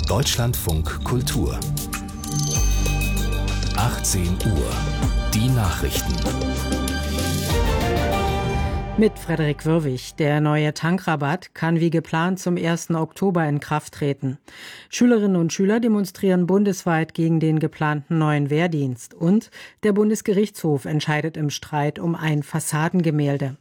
Deutschlandfunk Kultur 18 Uhr. Die Nachrichten. Mit Frederik Wirwig. Der neue Tankrabatt kann wie geplant zum 1. Oktober in Kraft treten. Schülerinnen und Schüler demonstrieren bundesweit gegen den geplanten neuen Wehrdienst. Und der Bundesgerichtshof entscheidet im Streit um ein Fassadengemälde.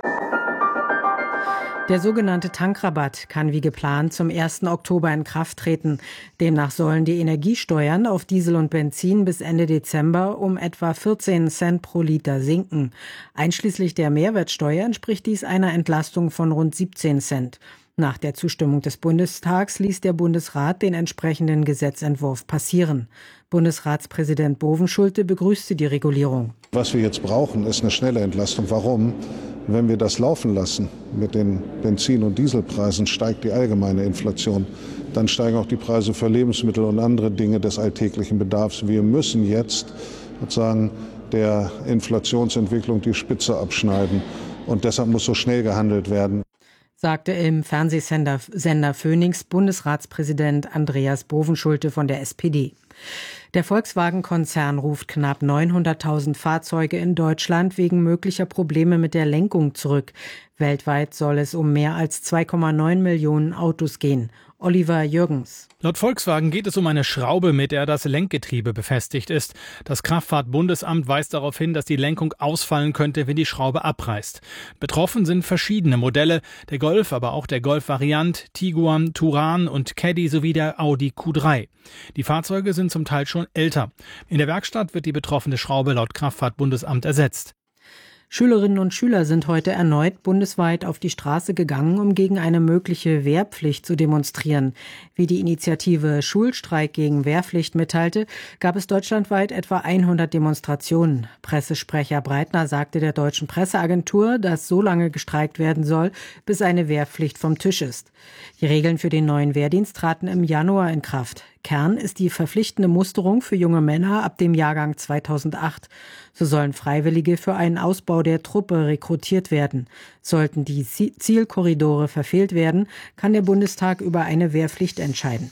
Der sogenannte Tankrabatt kann wie geplant zum 1. Oktober in Kraft treten. Demnach sollen die Energiesteuern auf Diesel und Benzin bis Ende Dezember um etwa 14 Cent pro Liter sinken. Einschließlich der Mehrwertsteuer entspricht dies einer Entlastung von rund 17 Cent. Nach der Zustimmung des Bundestags ließ der Bundesrat den entsprechenden Gesetzentwurf passieren. Bundesratspräsident Bovenschulte begrüßte die Regulierung. Was wir jetzt brauchen, ist eine schnelle Entlastung. Warum? Wenn wir das laufen lassen mit den Benzin- und Dieselpreisen, steigt die allgemeine Inflation. Dann steigen auch die Preise für Lebensmittel und andere Dinge des alltäglichen Bedarfs. Wir müssen jetzt sozusagen der Inflationsentwicklung die Spitze abschneiden. Und deshalb muss so schnell gehandelt werden, sagte im Fernsehsender Phoenix Bundesratspräsident Andreas Bovenschulte von der SPD. Der Volkswagen-Konzern ruft knapp 900.000 Fahrzeuge in Deutschland wegen möglicher Probleme mit der Lenkung zurück. Weltweit soll es um mehr als 2,9 Millionen Autos gehen. Oliver Jürgens. Laut Volkswagen geht es um eine Schraube, mit der das Lenkgetriebe befestigt ist. Das Kraftfahrtbundesamt weist darauf hin, dass die Lenkung ausfallen könnte, wenn die Schraube abreißt. Betroffen sind verschiedene Modelle, der Golf, aber auch der Golf-Variant, Tiguan, Touran und Caddy sowie der Audi Q3. Die Fahrzeuge sind zum Teil schon älter. In der Werkstatt wird die betroffene Schraube laut Kraftfahrtbundesamt ersetzt. Schülerinnen und Schüler sind heute erneut bundesweit auf die Straße gegangen, um gegen eine mögliche Wehrpflicht zu demonstrieren. Wie die Initiative Schulstreik gegen Wehrpflicht mitteilte, gab es deutschlandweit etwa 100 Demonstrationen. Pressesprecher Breitner sagte der deutschen Presseagentur, dass so lange gestreikt werden soll, bis eine Wehrpflicht vom Tisch ist. Die Regeln für den neuen Wehrdienst traten im Januar in Kraft. Kern ist die verpflichtende Musterung für junge Männer ab dem Jahrgang 2008. So sollen Freiwillige für einen Ausbau der Truppe rekrutiert werden. Sollten die Zielkorridore verfehlt werden, kann der Bundestag über eine Wehrpflicht entscheiden.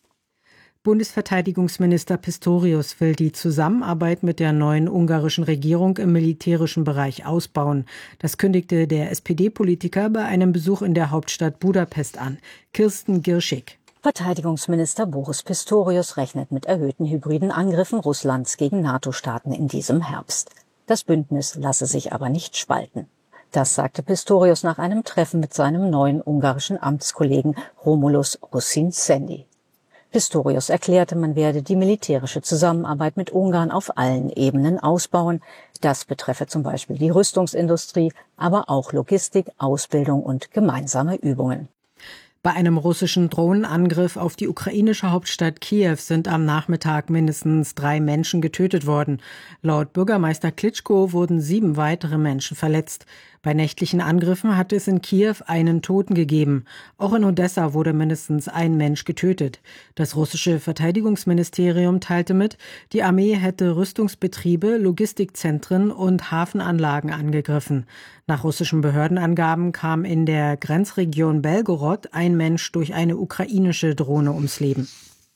Bundesverteidigungsminister Pistorius will die Zusammenarbeit mit der neuen ungarischen Regierung im militärischen Bereich ausbauen. Das kündigte der SPD-Politiker bei einem Besuch in der Hauptstadt Budapest an. Kirsten Girschig. Verteidigungsminister Boris Pistorius rechnet mit erhöhten hybriden Angriffen Russlands gegen NATO-Staaten in diesem Herbst. Das Bündnis lasse sich aber nicht spalten. Das sagte Pistorius nach einem Treffen mit seinem neuen ungarischen Amtskollegen Romulus Rossin-Sendi. Pistorius erklärte, man werde die militärische Zusammenarbeit mit Ungarn auf allen Ebenen ausbauen. Das betreffe zum Beispiel die Rüstungsindustrie, aber auch Logistik, Ausbildung und gemeinsame Übungen. Bei einem russischen Drohnenangriff auf die ukrainische Hauptstadt Kiew sind am Nachmittag mindestens 3 Menschen getötet worden. Laut Bürgermeister Klitschko wurden 7 weitere Menschen verletzt. Bei nächtlichen Angriffen hatte es in Kiew einen Toten gegeben. Auch in Odessa wurde mindestens ein Mensch getötet. Das russische Verteidigungsministerium teilte mit, die Armee hätte Rüstungsbetriebe, Logistikzentren und Hafenanlagen angegriffen. Nach russischen Behördenangaben kam in der Grenzregion Belgorod ein Mensch durch eine ukrainische Drohne ums Leben.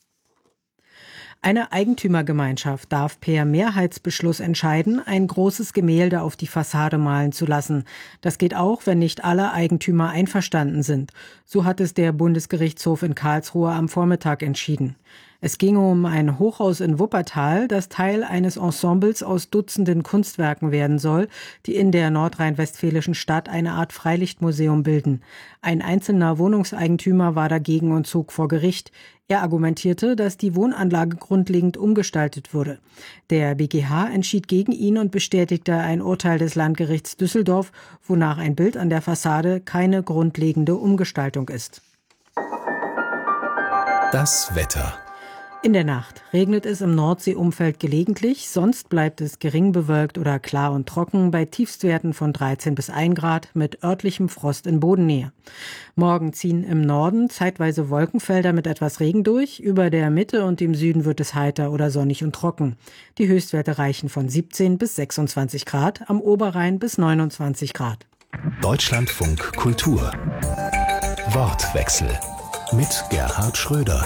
Eine Eigentümergemeinschaft darf per Mehrheitsbeschluss entscheiden, ein großes Gemälde auf die Fassade malen zu lassen. Das geht auch, wenn nicht alle Eigentümer einverstanden sind. So hat es der Bundesgerichtshof in Karlsruhe am Vormittag entschieden. Es ging um ein Hochhaus in Wuppertal, das Teil eines Ensembles aus Dutzenden Kunstwerken werden soll, die in der nordrhein-westfälischen Stadt eine Art Freilichtmuseum bilden. Ein einzelner Wohnungseigentümer war dagegen und zog vor Gericht. Er argumentierte, dass die Wohnanlage grundlegend umgestaltet wurde. Der BGH entschied gegen ihn und bestätigte ein Urteil des Landgerichts Düsseldorf, wonach ein Bild an der Fassade keine grundlegende Umgestaltung ist. Das Wetter. In der Nacht regnet es im Nordseeumfeld gelegentlich, sonst bleibt es gering bewölkt oder klar und trocken bei Tiefstwerten von 13 bis 1 Grad mit örtlichem Frost in Bodennähe. Morgen ziehen im Norden zeitweise Wolkenfelder mit etwas Regen durch, über der Mitte und im Süden wird es heiter oder sonnig und trocken. Die Höchstwerte reichen von 17 bis 26 Grad, am Oberrhein bis 29 Grad. Deutschlandfunk Kultur. Wortwechsel mit Gerhard Schröder.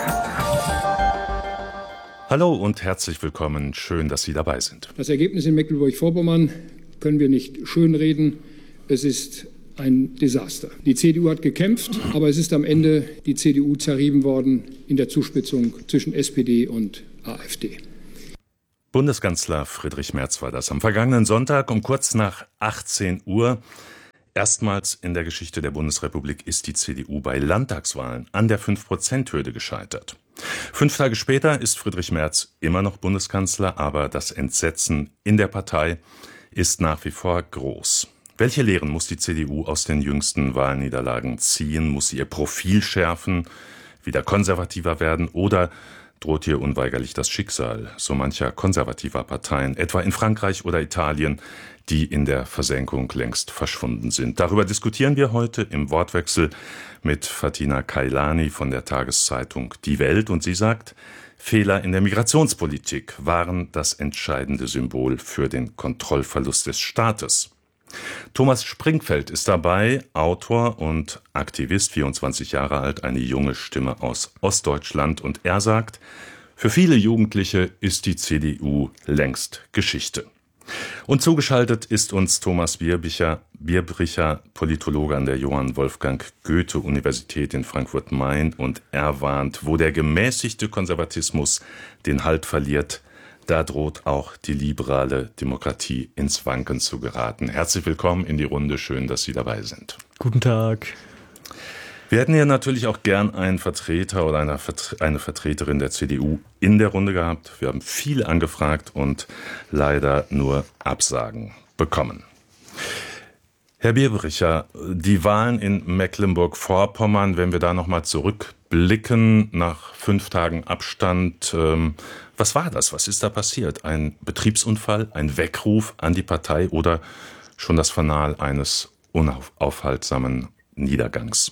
Hallo und herzlich willkommen. Schön, dass Sie dabei sind. Das Ergebnis in Mecklenburg-Vorpommern können wir nicht schönreden. Es ist ein Desaster. Die CDU hat gekämpft, aber es ist am Ende die CDU zerrieben worden in der Zuspitzung zwischen SPD und AfD. Bundeskanzler Friedrich Merz war das am vergangenen Sonntag um kurz nach 18 Uhr. Erstmals in der Geschichte der Bundesrepublik ist die CDU bei Landtagswahlen an der 5%-Hürde gescheitert. 5 Tage später ist Friedrich Merz immer noch Bundeskanzler, aber das Entsetzen in der Partei ist nach wie vor groß. Welche Lehren muss die CDU aus den jüngsten Wahlniederlagen ziehen? Muss sie ihr Profil schärfen, wieder konservativer werden oder droht hier unweigerlich das Schicksal so mancher konservativer Parteien, etwa in Frankreich oder Italien, die in der Versenkung längst verschwunden sind? Darüber diskutieren wir heute im Wortwechsel mit Fatina Kailani von der Tageszeitung Die Welt. Und sie sagt, Fehler in der Migrationspolitik waren das entscheidende Symbol für den Kontrollverlust des Staates. Thomas Springfeld ist dabei, Autor und Aktivist, 24 Jahre alt, eine junge Stimme aus Ostdeutschland. Und er sagt, für viele Jugendliche ist die CDU längst Geschichte. Und zugeschaltet ist uns Thomas Bierbricher, Politologe an der Johann Wolfgang Goethe-Universität in Frankfurt-Main. Und er warnt, wo der gemäßigte Konservatismus den Halt verliert, da droht auch die liberale Demokratie ins Wanken zu geraten. Herzlich willkommen in die Runde. Schön, dass Sie dabei sind. Guten Tag. Wir hätten ja natürlich auch gern einen Vertreter oder eine Vertreterin der CDU in der Runde gehabt. Wir haben viele angefragt und leider nur Absagen bekommen. Herr Bierbricher, die Wahlen in Mecklenburg-Vorpommern, wenn wir da nochmal zurückblicken, nach 5 Tagen Abstand, was war das? Was ist da passiert? Ein Betriebsunfall, ein Weckruf an die Partei oder schon das Fanal eines unaufhaltsamen Niedergangs?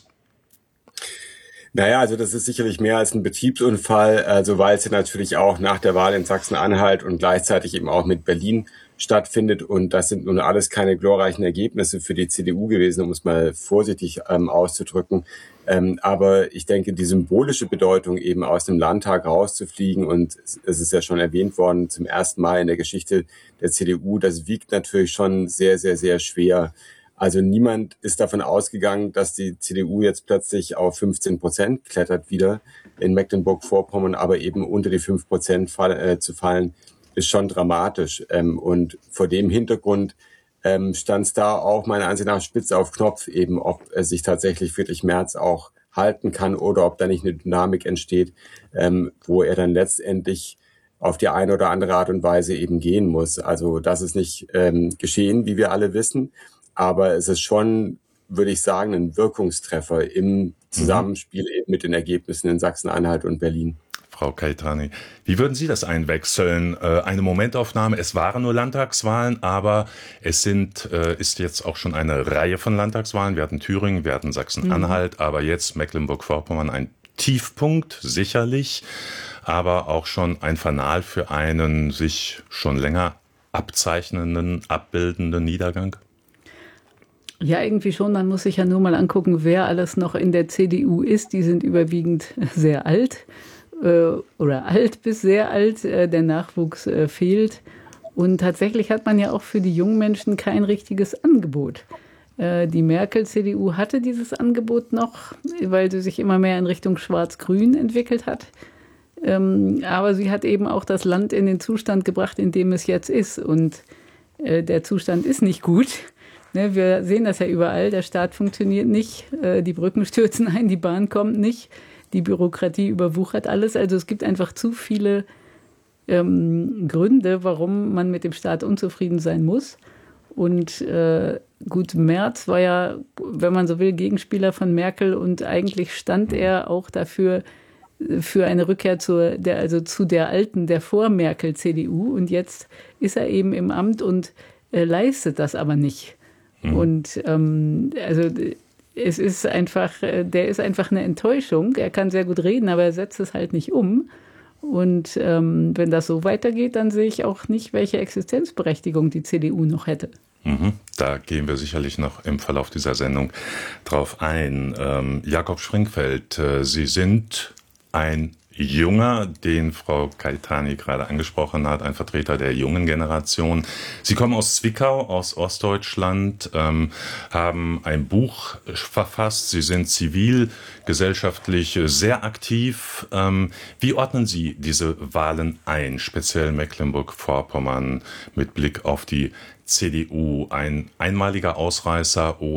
Naja, also das ist sicherlich mehr als ein Betriebsunfall, also weil es ja natürlich auch nach der Wahl in Sachsen-Anhalt und gleichzeitig eben auch mit Berlin stattfindet. Und das sind nun alles keine glorreichen Ergebnisse für die CDU gewesen, um es mal vorsichtig auszudrücken. Aber ich denke, die symbolische Bedeutung, eben aus dem Landtag rauszufliegen, und es ist ja schon erwähnt worden, zum ersten Mal in der Geschichte der CDU, das wiegt natürlich schon sehr, sehr, sehr schwer. Also niemand ist davon ausgegangen, dass die CDU jetzt plötzlich auf 15% klettert wieder in Mecklenburg-Vorpommern, aber eben unter die 5% zu fallen, ist schon dramatisch. Und vor dem Hintergrund stand es da auch meiner Ansicht nach spitz auf Knopf, eben ob sich tatsächlich Friedrich Merz auch halten kann oder ob da nicht eine Dynamik entsteht, wo er dann letztendlich auf die eine oder andere Art und Weise eben gehen muss. Also das ist nicht geschehen, wie wir alle wissen. Aber es ist schon, würde ich sagen, ein Wirkungstreffer im Zusammenspiel eben mit den Ergebnissen in Sachsen-Anhalt und Berlin. Frau Kailani, wie würden Sie das einwechseln? Eine Momentaufnahme, es waren nur Landtagswahlen, aber es ist jetzt auch schon eine Reihe von Landtagswahlen. Wir hatten Thüringen, wir hatten Sachsen-Anhalt, aber jetzt Mecklenburg-Vorpommern, ein Tiefpunkt, sicherlich, aber auch schon ein Fanal für einen sich schon länger abzeichnenden, abbildenden Niedergang? Ja, irgendwie schon. Man muss sich ja nur mal angucken, wer alles noch in der CDU ist. Die sind überwiegend sehr alt oder alt bis sehr alt. Der Nachwuchs fehlt. Und tatsächlich hat man ja auch für die jungen Menschen kein richtiges Angebot. Die Merkel-CDU hatte dieses Angebot noch, weil sie sich immer mehr in Richtung Schwarz-Grün entwickelt hat. Aber sie hat eben auch das Land in den Zustand gebracht, in dem es jetzt ist. Und der Zustand ist nicht gut. Wir sehen das ja überall, der Staat funktioniert nicht, die Brücken stürzen ein, die Bahn kommt nicht, die Bürokratie überwuchert alles. Also es gibt einfach zu viele Gründe, warum man mit dem Staat unzufrieden sein muss. Und gut, Merz war ja, wenn man so will, Gegenspieler von Merkel und eigentlich stand er auch dafür, für eine Rückkehr zu der alten, der Vor-Merkel-CDU. Und jetzt ist er eben im Amt und leistet das aber nicht. Und also es ist einfach, der ist einfach eine Enttäuschung. Er kann sehr gut reden, aber er setzt es halt nicht um. Und wenn das so weitergeht, dann sehe ich auch nicht, welche Existenzberechtigung die CDU noch hätte. Da gehen wir sicherlich noch im Verlauf dieser Sendung drauf ein. Jakob Springfeld, Sie sind ein Junger, den Frau Caetani gerade angesprochen hat, ein Vertreter der jungen Generation. Sie kommen aus Zwickau, aus Ostdeutschland, haben ein Buch verfasst. Sie sind zivilgesellschaftlich sehr aktiv. Wie ordnen Sie diese Wahlen ein, speziell Mecklenburg-Vorpommern mit Blick auf die CDU? Ein einmaliger Ausreißer